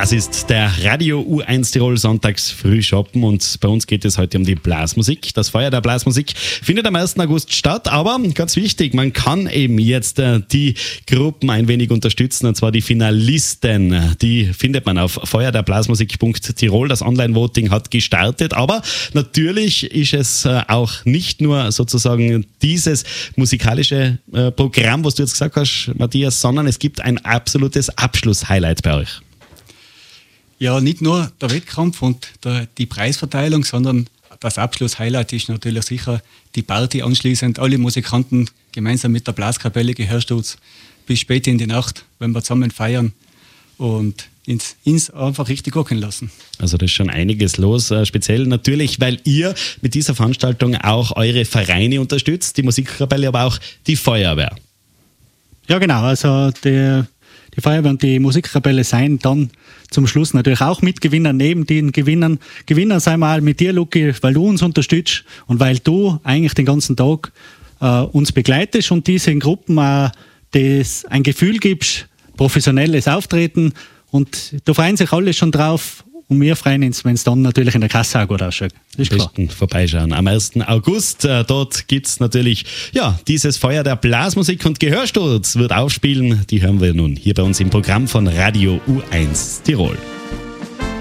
Das ist der Radio U1 Tirol Sonntagsfrühschoppen und bei uns geht es heute um die Blasmusik. Das Feuer der Blasmusik findet am 1. August statt, aber ganz wichtig, man kann eben jetzt die Gruppen ein wenig unterstützen, und zwar die Finalisten. Die findet man auf feuerderblasmusik.tirol. Das Online-Voting hat gestartet, aber natürlich ist es auch nicht nur sozusagen dieses musikalische Programm, was du jetzt gesagt hast, Matthias, sondern es gibt ein absolutes Abschlusshighlight bei euch. Ja, nicht nur der Wettkampf und die Preisverteilung, sondern das Abschlusshighlight ist natürlich sicher die Party anschließend. Alle Musikanten gemeinsam mit der Blaskapelle Gehörsturz bis spät in die Nacht, wenn wir zusammen feiern und ins einfach richtig gucken lassen. Also da ist schon einiges los, speziell natürlich, weil ihr mit dieser Veranstaltung auch eure Vereine unterstützt, die Musikkapelle, aber auch die Feuerwehr. Ja genau, also die Feuerwehr und die Musikkapelle seien dann zum Schluss natürlich auch Mitgewinner neben den Gewinnern. Gewinner sei mal mit dir, Luki, weil du uns unterstützt und weil du eigentlich den ganzen Tag uns begleitest und diesen Gruppen das ein Gefühl gibst, professionelles Auftreten, und da freuen sich alle schon drauf. Und wir freuen uns, wenn es dann natürlich in der Kasse auch gut ausschaut. Das ist klar. Vorbeischauen. Am 1. August, dort gibt es natürlich dieses Feuer der Blasmusik, und Gehörsturz wird aufspielen. Die hören wir nun hier bei uns im Programm von Radio U1 Tirol.